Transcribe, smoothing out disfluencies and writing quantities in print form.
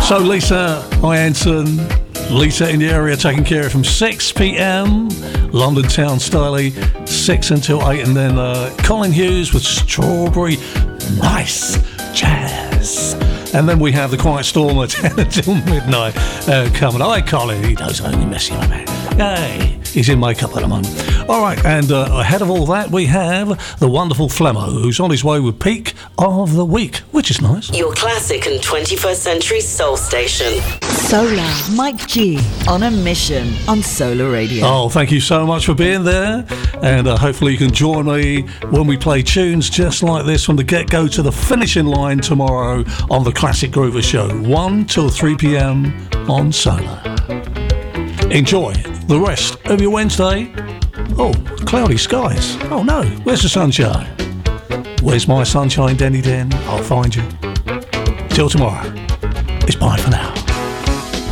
So Lisa Ianson, Lisa in the area taking care of from 6 p.m. London Town Styley, 6 until 8, and then Colin Hughes with Strawberry Nice Jazz. And then we have the Quiet Storm at 10 until midnight coming. Hi Colin, he does only mess you up, man. Hey, he's in makeup at the moment. All right, and ahead of all that, we have the wonderful Flemmo, who's on his way with Peak of the Week, which is nice. Your classic and 21st century soul station. Solar, Mike G, on a mission on Solar Radio. Oh, thank you so much for being there, and hopefully you can join me when we play tunes just like this from the get-go to the finishing line tomorrow on the Classic Groover Show, 1 till 3 p.m. on Solar. Enjoy the rest of your Wednesday. Oh, cloudy skies. Oh no, where's the sunshine? Where's my sunshine, Denny Den? I'll find you. Till tomorrow.